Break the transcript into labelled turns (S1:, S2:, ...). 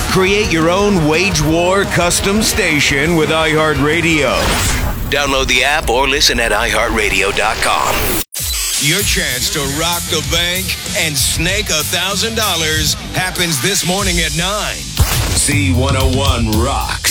S1: Create your own wage war custom station with iHeartRadio. Download the app or listen at iHeartRadio.com. Your chance to rock the bank and snake $1,000 happens this morning at 9. C101 Rock.